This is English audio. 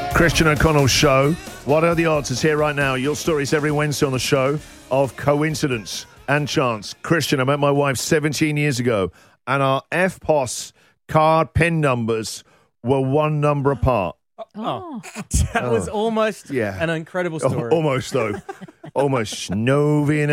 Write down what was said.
Christian O'Connell's show. What are the odds? It's here right now. Your stories every Wednesday on the show of coincidence and chance. Christian, I met my wife 17 years ago, and our FPOS card PIN numbers were one number apart. Oh. That was almost an incredible story. Almost, though. Almost. Novi and